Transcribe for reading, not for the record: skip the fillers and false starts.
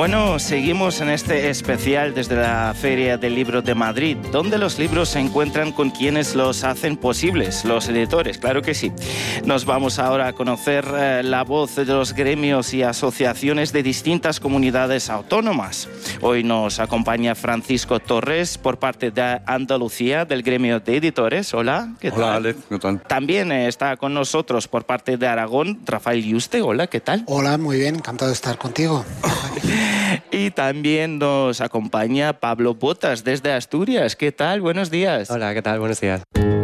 Bueno, seguimos en este especial desde la Feria del Libro de Madrid, donde los libros se encuentran con quienes los hacen posibles, los editores, claro que sí. Nos vamos ahora a conocer la voz de los gremios y asociaciones de distintas comunidades autónomas. Hoy nos acompaña Francisco Torres por parte de Andalucía, del gremio de editores. Hola, ¿qué tal? Hola, Alex, ¿qué tal? También está con nosotros por parte de Aragón, Rafael Yuste. Hola, ¿qué tal? Hola, muy bien, encantado de estar contigo. Y también nos acompaña Pablo Botas desde Asturias. ¿Qué tal? Buenos días. Hola, ¿qué tal? Buenos días.